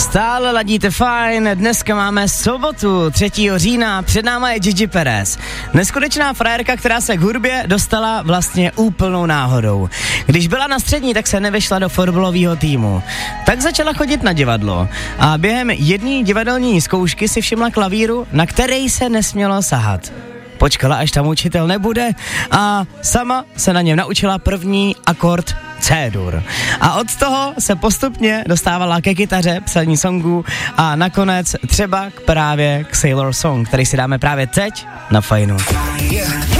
Stále ladíte fajn, dneska máme sobotu 3. října, před náma je Gigi Perez. Neskutečná frérka, která se k hudbě dostala vlastně úplnou náhodou. Když byla na střední, tak se nevešla do fotbalového týmu. Tak začala chodit na divadlo a během jedné divadelní zkoušky si všimla klavíru, na který se nesmělo sahat. Počkala, až tam učitel nebude a sama se na něm naučila první akord C-dur. A od toho se postupně dostávala ke kytaře, psaní songů a nakonec třeba právě k Sailor Song, který si dáme právě teď na Fajnu.